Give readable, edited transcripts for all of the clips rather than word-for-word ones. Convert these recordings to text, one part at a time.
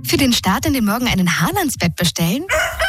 Für den Start in den Morgen einen Hahn ans Bett bestellen?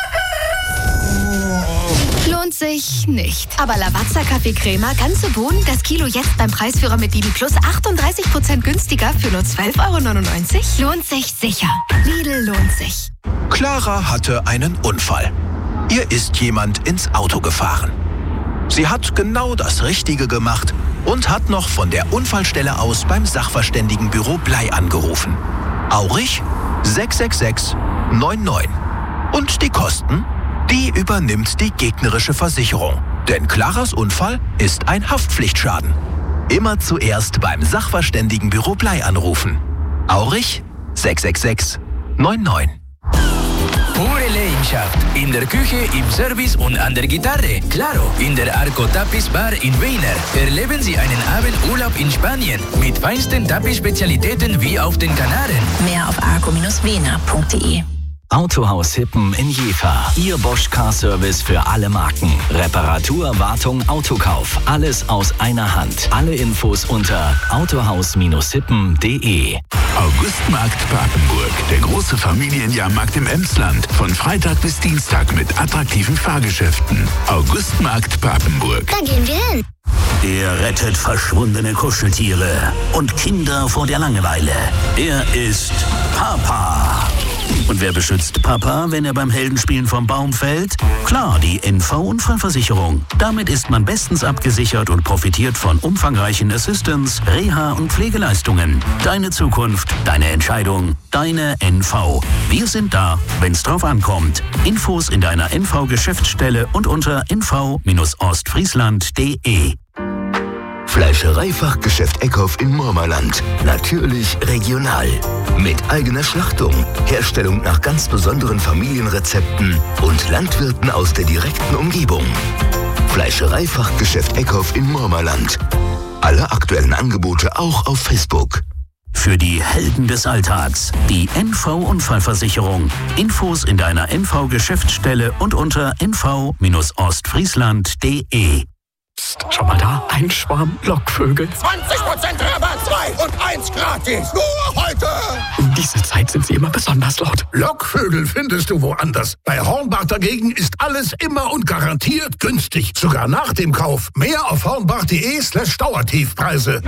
Lohnt sich nicht. Aber Lavazza Kaffee Crema, ganze Bohnen, das Kilo jetzt beim Preisführer mit Lidl Plus 38% günstiger für nur 12,99 €? Lohnt sich sicher. Lidl lohnt sich. Clara hatte einen Unfall. Ihr ist jemand ins Auto gefahren. Sie hat genau das Richtige gemacht und hat noch von der Unfallstelle aus beim Sachverständigenbüro Blei angerufen. Aurich 666 99. Und die Kosten? Die übernimmt die gegnerische Versicherung. Denn Claras Unfall ist ein Haftpflichtschaden. Immer zuerst beim Sachverständigenbüro Blei anrufen. Aurich 666 99. Pure Leidenschaft. In der Küche, im Service und an der Gitarre. Claro, in der Arco Tapiz Bar in Weiner. Erleben Sie einen Abendurlaub in Spanien mit feinsten Tapiz-Spezialitäten wie auf den Kanaren. Mehr auf arco-wener.de. Autohaus Hippen in Jever. Ihr Bosch Car Service für alle Marken. Reparatur, Wartung, Autokauf. Alles aus einer Hand. Alle Infos unter autohaus-hippen.de. Augustmarkt Papenburg. Der große Familienjahrmarkt im Emsland. Von Freitag bis Dienstag mit attraktiven Fahrgeschäften. Augustmarkt Papenburg. Da gehen wir hin. Er rettet verschwundene Kuscheltiere und Kinder vor der Langeweile. Er ist Papa. Und wer beschützt Papa, wenn er beim Heldenspielen vom Baum fällt? Klar, die NV-Unfallversicherung. Damit ist man bestens abgesichert und profitiert von umfangreichen Assistance, Reha- und Pflegeleistungen. Deine Zukunft, deine Entscheidung, deine NV. Wir sind da, wenn's drauf ankommt. Infos in deiner NV-Geschäftsstelle und unter nv-ostfriesland.de. Fleischereifachgeschäft Eckhoff in Murmerland. Natürlich regional. Mit eigener Schlachtung, Herstellung nach ganz besonderen Familienrezepten und Landwirten aus der direkten Umgebung. Fleischereifachgeschäft Eckhoff in Murmerland. Alle aktuellen Angebote auch auf Facebook. Für die Helden des Alltags, die NV-Unfallversicherung. Infos in deiner NV-Geschäftsstelle und unter nv-ostfriesland.de. Schau mal da, ein Schwarm Lockvögel. 20% Rabatt, 2 und 1 gratis. Nur heute. Um diese Zeit sind sie immer besonders laut. Lockvögel findest du woanders. Bei Hornbach dagegen ist alles immer und garantiert günstig. Sogar nach dem Kauf. Mehr auf hornbach.de/Dauertiefpreise.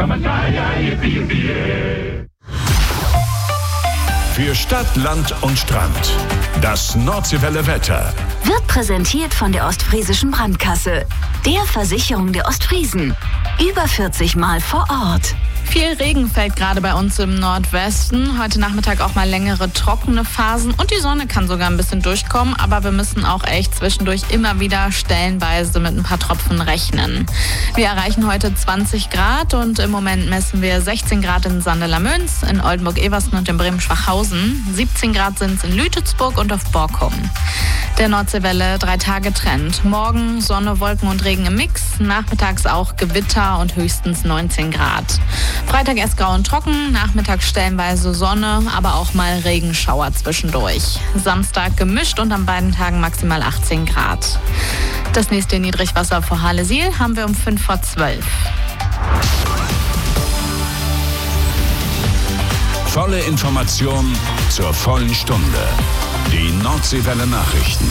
Für Stadt, Land und Strand. Das Nordseewelle Wetter. Wird präsentiert von der Ostfriesischen Brandkasse, der Versicherung der Ostfriesen. Über 40 Mal vor Ort. Viel Regen fällt gerade bei uns im Nordwesten. Heute Nachmittag auch mal längere trockene Phasen und die Sonne kann sogar ein bisschen durchkommen, aber wir müssen auch echt zwischendurch immer wieder stellenweise mit ein paar Tropfen rechnen. Wir erreichen heute 20 Grad und im Moment messen wir 16 Grad in Sandeler-Münz, in Oldenburg-Eversten und in Bremen-Schwachhausen. 17 Grad sind es in Lütetsburg und auf Borkum. Der Nordseewelle 3 Tage Trend. Morgen Sonne, Wolken und Regen im Mix. Nachmittags auch Gewitter und höchstens 19 Grad. Freitag erst grau und trocken, nachmittags stellenweise Sonne, aber auch mal Regenschauer zwischendurch. Samstag gemischt und an beiden Tagen maximal 18 Grad. Das nächste Niedrigwasser vor Halesiel haben wir um 11:55. Volle Information zur vollen Stunde. Die Nordseewelle Nachrichten.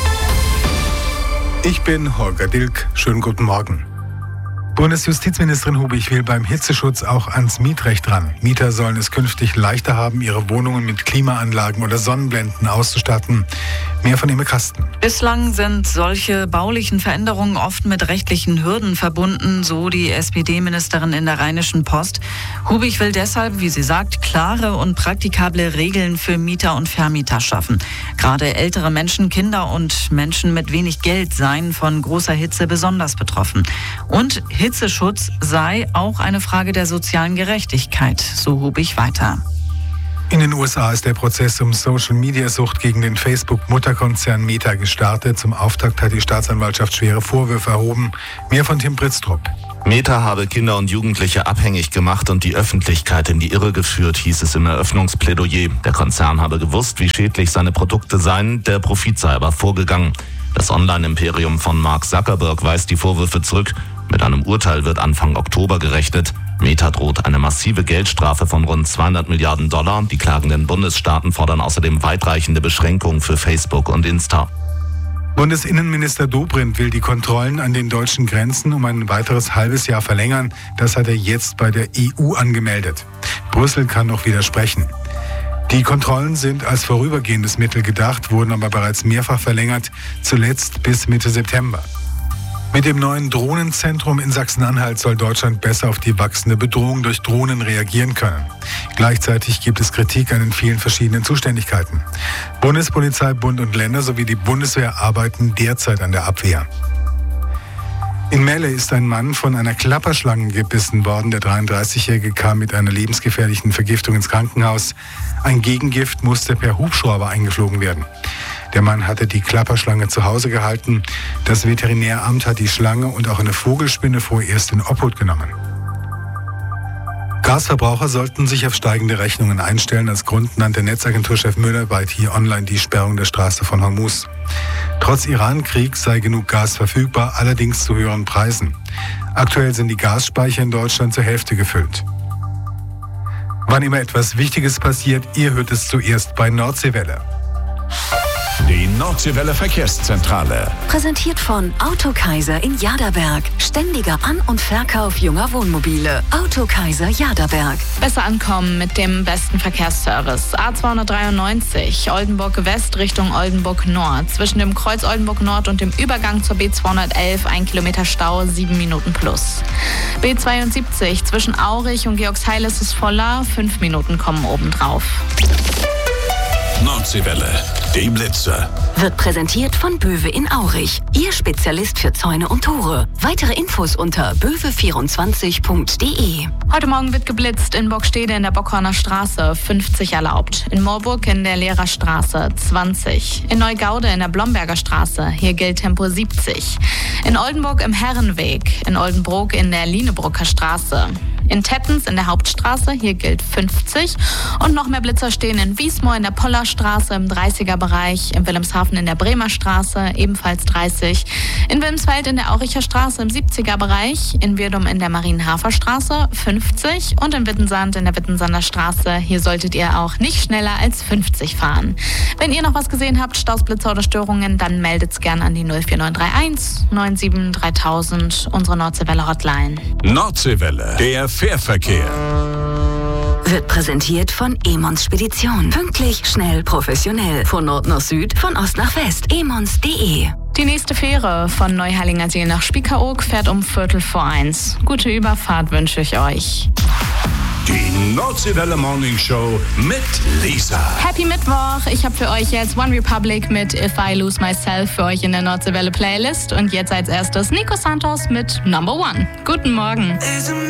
Ich bin Holger Dilk. Schönen guten Morgen. Bundesjustizministerin Hubig will beim Hitzeschutz auch ans Mietrecht ran. Mieter sollen es künftig leichter haben, ihre Wohnungen mit Klimaanlagen oder Sonnenblenden auszustatten. Mehr von Imme Kasten. Bislang sind solche baulichen Veränderungen oft mit rechtlichen Hürden verbunden, so die SPD-Ministerin in der Rheinischen Post. Hubig will deshalb, wie sie sagt, klare und praktikable Regeln für Mieter und Vermieter schaffen. Gerade ältere Menschen, Kinder und Menschen mit wenig Geld seien von großer Hitze besonders betroffen. Und Hitzeschutz sei auch eine Frage der sozialen Gerechtigkeit, so Hubig weiter. In den USA ist der Prozess um Social-Media-Sucht gegen den Facebook-Mutterkonzern Meta gestartet. Zum Auftakt hat die Staatsanwaltschaft schwere Vorwürfe erhoben. Mehr von Tim Britztrup. Meta habe Kinder und Jugendliche abhängig gemacht und die Öffentlichkeit in die Irre geführt, hieß es im Eröffnungsplädoyer. Der Konzern habe gewusst, wie schädlich seine Produkte seien, der Profit sei aber vorgegangen. Das Online-Imperium von Mark Zuckerberg weist die Vorwürfe zurück. Mit einem Urteil wird Anfang Oktober gerechnet. Meta droht eine massive Geldstrafe von rund 200 Milliarden $. Die klagenden Bundesstaaten fordern außerdem weitreichende Beschränkungen für Facebook und Insta. Bundesinnenminister Dobrindt will die Kontrollen an den deutschen Grenzen um ein weiteres halbes Jahr verlängern. Das hat er jetzt bei der EU angemeldet. Brüssel kann noch widersprechen. Die Kontrollen sind als vorübergehendes Mittel gedacht, wurden aber bereits mehrfach verlängert, zuletzt bis Mitte September. Mit dem neuen Drohnenzentrum in Sachsen-Anhalt soll Deutschland besser auf die wachsende Bedrohung durch Drohnen reagieren können. Gleichzeitig gibt es Kritik an den vielen verschiedenen Zuständigkeiten. Bundespolizei, Bund und Länder sowie die Bundeswehr arbeiten derzeit an der Abwehr. In Melle ist ein Mann von einer Klapperschlange gebissen worden. Der 33-Jährige kam mit einer lebensgefährlichen Vergiftung ins Krankenhaus. Ein Gegengift musste per Hubschrauber eingeflogen werden. Der Mann hatte die Klapperschlange zu Hause gehalten. Das Veterinäramt hat die Schlange und auch eine Vogelspinne vorerst in Obhut genommen. Gasverbraucher sollten sich auf steigende Rechnungen einstellen. Als Grund nannte Netzagenturchef Müller bei T-Online die Sperrung der Straße von Hormuz. Trotz Iran-Krieg sei genug Gas verfügbar, allerdings zu höheren Preisen. Aktuell sind die Gasspeicher in Deutschland zur Hälfte gefüllt. Wann immer etwas Wichtiges passiert, ihr hört es zuerst bei Nordseewelle. Die Nordseewelle Verkehrszentrale. Präsentiert von Autokaiser in Jaderberg. Ständiger An- und Verkauf junger Wohnmobile. Autokaiser Jaderberg. Besser ankommen mit dem besten Verkehrsservice. A293 Oldenburg West Richtung Oldenburg Nord. Zwischen dem Kreuz Oldenburg Nord und dem Übergang zur B211 1 Kilometer Stau, 7 Minuten plus. B72 zwischen Aurich und Georgsheil ist es voller, 5 Minuten kommen obendrauf. Nordseewelle, die Blitzer. Wird präsentiert von Böwe in Aurich. Ihr Spezialist für Zäune und Tore. Weitere Infos unter böwe24.de. Heute Morgen wird geblitzt in Bockstede in der Bockhorner Straße, 50 erlaubt. In Moorburg in der Lehrerstraße, 20. In Neugaude in der Blomberger Straße, hier gilt Tempo 70. In Oldenburg im Herrenweg. In Oldenburg in der Lienebrucker Straße. In Tettens in der Hauptstraße, hier gilt 50. Und noch mehr Blitzer stehen in Wiesmoor in der Pollerstraße im 30er-Bereich, in Wilhelmshaven in der Bremer Straße, ebenfalls 30. In Wilmsfeld in der Auricher Straße im 70er-Bereich, in Wirdum in der Marienhafer Straße 50 und in Wittensand in der Wittensander Straße. Hier solltet ihr auch nicht schneller als 50 fahren. Wenn ihr noch was gesehen habt, Staus, Blitzer oder Störungen, dann meldet's gern an die 04931 97 3000, unsere Nordseewelle Hotline. Nordseewelle, der Fährverkehr. Wird präsentiert von Emons Spedition. Pünktlich, schnell, professionell. Von Nord nach Süd, von Ost nach West. emons.de. Die nächste Fähre von Neuheilinger-See nach Spiekeroog fährt um 1:15. Gute Überfahrt wünsche ich euch. Die Nordseewelle Morning Show mit Lisa. Happy Mittwoch! Ich habe für euch jetzt One Republic mit If I Lose Myself für euch in der Nordseewelle Playlist. Und jetzt als erstes Nico Santos mit Number One. Guten Morgen.